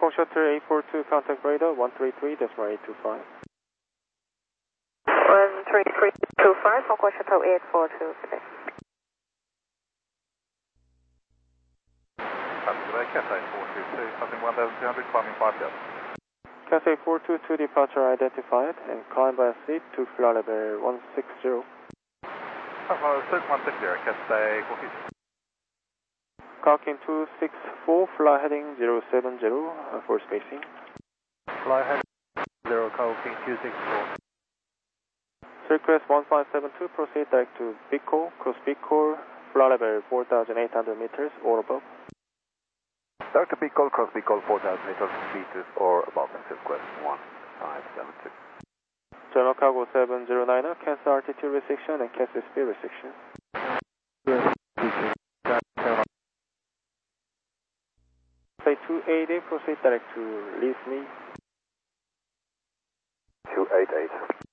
Fox Shuttle 842, contact radar 133.825. 13325, Fox Shuttle 842 today. Today, Cathay 422, something 1200, climbing 50. Cathay 422 departure identified and climb by seat to flight level 160. Suit 160, Cathay 422. Clocking 264, fly heading 070 for spacing. Fly heading 0, clocking 264. Request 1572, proceed direct to Bicol, cross Bicol, flight level 4,800 meters or above. Direct to Bicol, cross Bicol 4,000 meters or above, request 1572. General cargo 709, cancel altitude restriction and cancel speed restriction. Say 280, proceed direct to Leave Me. 288.